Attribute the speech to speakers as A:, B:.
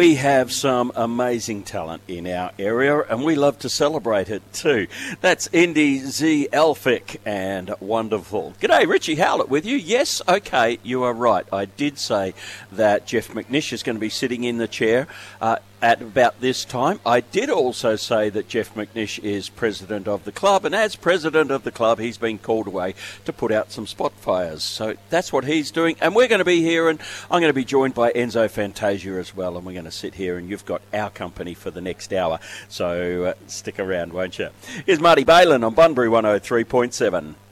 A: We have some amazing talent in our area, and we love to celebrate it too. That's Indy Z. Elphick and Wonderful. G'day, Richie Howlett with you. Yes, okay, you are right. I did say that Jeff McNish is going to be sitting in the chair at about this time. I did also say that Jeff McNish is president of the club, and as president of the club, he's been called away to put out some spot fires. So that's what he's doing, and we're going to be here, and I'm going to be joined by Enzo Fantasia as well, and we're going to sit here, and you've got our company for the next hour. So stick around, won't you? Here's Marty Balin on Bunbury 103.7.